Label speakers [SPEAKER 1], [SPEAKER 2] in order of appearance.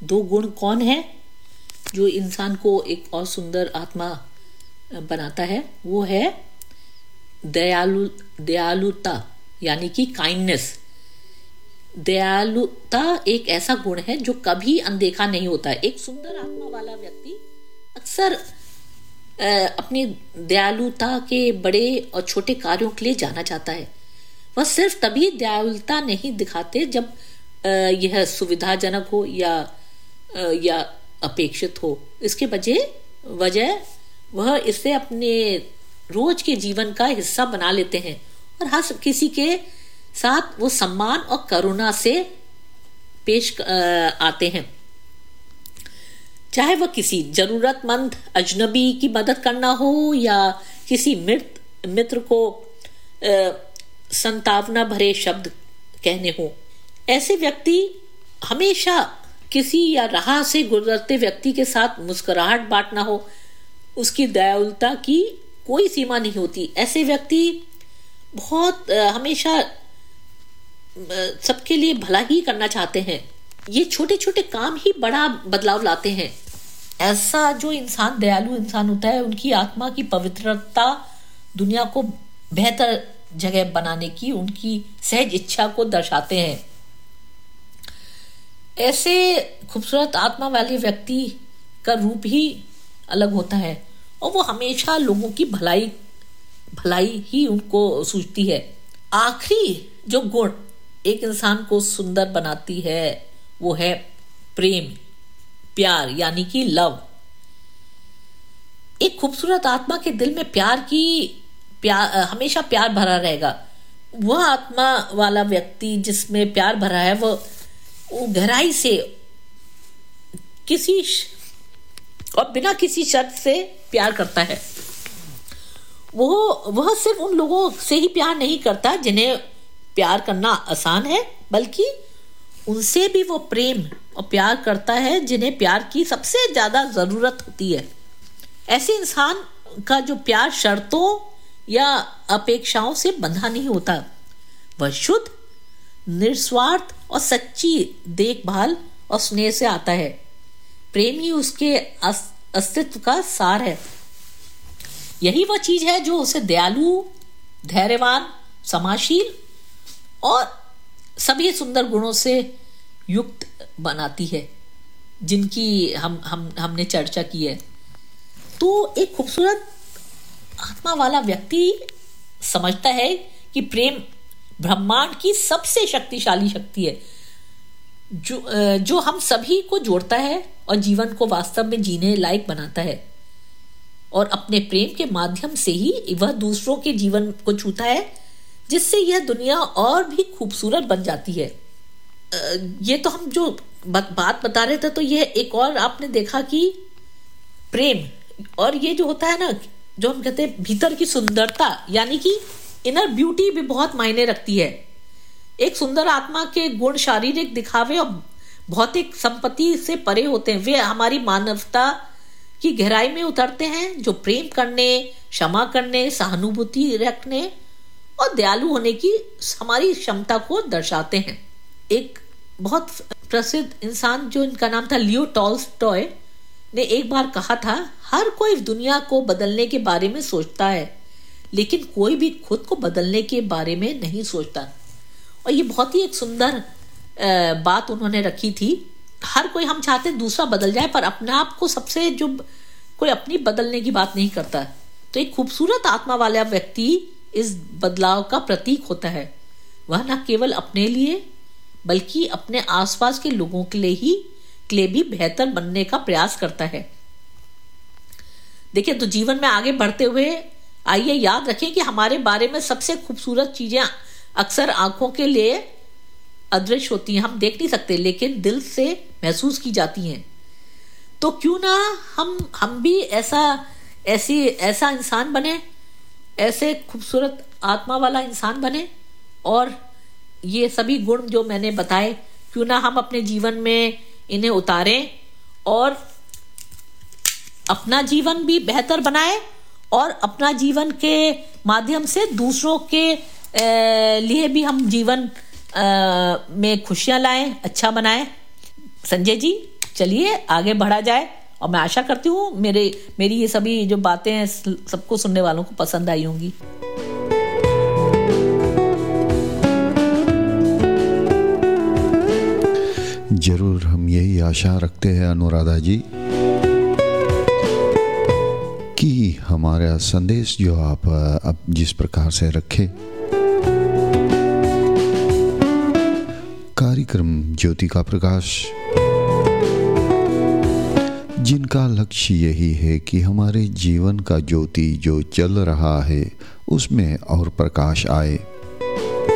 [SPEAKER 1] दो गुण कौन है जो इंसान को एक और सुंदर आत्मा बनाता है? वो है दयालुता, यानी कि काइंडनेस। दयालुता एक ऐसा गुण है जो कभी अनदेखा नहीं होता है। एक सुंदर आत्मा वाला व्यक्ति अक्सर अपनी दयालुता के बड़े और छोटे कार्यों के लिए जाना चाहता है। वह सिर्फ तभी दयालुता नहीं दिखाते जब यह सुविधाजनक हो या अपेक्षित हो। इसके वजह वह इसे अपने रोज के जीवन का हिस्सा बना लेते हैं और हर किसी के साथ वो सम्मान और करुणा से पेश आते हैं। चाहे वह किसी जरूरतमंद अजनबी की मदद करना हो या किसी मित्र को संतावना भरे शब्द कहने हो। ऐसे व्यक्ति हमेशा किसी या राह से गुजरते व्यक्ति के साथ मुस्कुराहट बांटना हो, उसकी दयालुता की कोई सीमा नहीं होती। ऐसे व्यक्ति बहुत हमेशा सबके लिए भला ही करना चाहते हैं। ये छोटे छोटे काम ही बड़ा बदलाव लाते हैं। ऐसा जो इंसान दयालु इंसान होता है, उनकी आत्मा की पवित्रता दुनिया को बेहतर जगह बनाने की उनकी सहज इच्छा को दर्शाते हैं। ऐसे खूबसूरत आत्मा वाले व्यक्ति का रूप ही अलग होता है और वो हमेशा लोगों की भलाई ही उनको सूझती है। आखिरी जो गुण एक इंसान को सुंदर बनाती है वो है प्यार, यानी कि लव। एक खूबसूरत आत्मा के दिल में हमेशा प्यार भरा रहेगा। वह आत्मा वाला व्यक्ति जिसमें प्यार भरा है वो गहराई से और बिना किसी शर्त से प्यार करता है। वह सिर्फ उन लोगों से ही प्यार नहीं करता जिन्हें प्यार करना आसान है, बल्कि उनसे भी वो प्रेम और प्यार करता है जिन्हें प्यार की सबसे ज्यादा जरूरत होती है। ऐसे इंसान का जो प्यार शर्तों या अपेक्षाओं से बंधा नहीं होता। वह शुद्ध, निस्वार्थ और सच्ची देखभाल और स्नेह से आता है। प्रेम ही उसके अस्तित्व का सार है। यही वह चीज है जो उसे दयालु, धैर्यवान, समाशील और सभी सुंदर गुणों से युक्त बनाती है, जिनकी हमने चर्चा की है। तो एक खूबसूरत आत्मा वाला व्यक्ति समझता है कि प्रेम ब्रह्मांड की सबसे शक्तिशाली शक्ति है, जो हम सभी को जोड़ता है और जीवन को वास्तव में जीने लायक बनाता है। और अपने प्रेम के माध्यम से ही वह दूसरों के जीवन को छूता है, जिससे यह दुनिया और भी खूबसूरत बन जाती है। ये तो हम जो बात बता रहे थे, तो यह एक और आपने देखा कि प्रेम और ये जो होता है ना, जो हम कहते हैं भीतर की सुंदरता, यानी कि इनर ब्यूटी भी बहुत मायने रखती है। एक सुंदर आत्मा के गुण शारीरिक दिखावे और भौतिक संपत्ति से परे होते हैं। वे हमारी मानवता की गहराई में उतरते हैं, जो प्रेम करने, क्षमा करने, सहानुभूति रखने और दयालु होने की हमारी क्षमता को दर्शाते हैं। एक बहुत प्रसिद्ध इंसान जो इनका नाम था लियो टॉल्स्टॉय ने एक बार कहा था, हर कोई दुनिया को बदलने के बारे में सोचता है, लेकिन कोई भी खुद को बदलने के बारे में नहीं सोचता। और ये बहुत ही एक सुंदर बात उन्होंने रखी थी। हर कोई हम चाहते हैं दूसरा बदल जाए, पर अपने आप को सबसे जो कोई अपनी बदलने की बात नहीं करता। तो एक खूबसूरत आत्मा वाला व्यक्ति इस बदलाव का प्रतीक होता है। वह न केवल अपने लिए बल्कि अपने आसपास के लोगों के लिए भी बेहतर बनने का प्रयास करता है। देखिए, तो जीवन में आगे बढ़ते हुए आइए याद रखें कि हमारे बारे में सबसे खूबसूरत चीजें अक्सर आंखों के लिए अदृश्य होती हैं। हम देख नहीं सकते, लेकिन दिल से महसूस की जाती हैं। तो क्यों ना हम भी ऐसा इंसान बने, ऐसे खूबसूरत आत्मा वाला इंसान बने, और ये सभी गुण जो मैंने बताए, क्यों ना हम अपने जीवन में इन्हें उतारें और अपना जीवन भी बेहतर बनाए और अपना जीवन के माध्यम से दूसरों के लिए भी हम जीवन में खुशियां लाएं, अच्छा बनाएं। संजय जी, चलिए आगे बढ़ा जाए, और मैं आशा करती हूँ मेरी ये सभी जो बातें हैं सबको सुनने वालों को पसंद आई होंगी।
[SPEAKER 2] जरूर, हम यही आशा रखते हैं अनुराधा जी कि हमारा संदेश जो आप अब जिस प्रकार से रखे, कार्यक्रम ज्योति का प्रकाश, जिनका लक्ष्य यही है कि हमारे जीवन का ज्योति जो जल रहा है उसमें और प्रकाश आए।